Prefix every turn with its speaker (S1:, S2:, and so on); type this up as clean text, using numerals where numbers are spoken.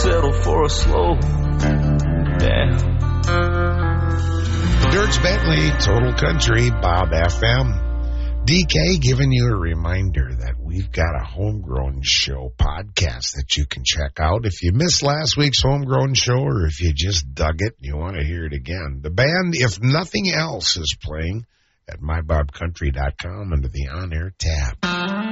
S1: settle for a slow down.
S2: Dirks Bentley, Total Country, Bob FM. DK giving you a reminder that we've got a Homegrown Show podcast that you can check out. If you missed last week's Homegrown Show or if you just dug it and you want to hear it again, the band, if nothing else, is playing at mybobcountry.com under the On-Air tab.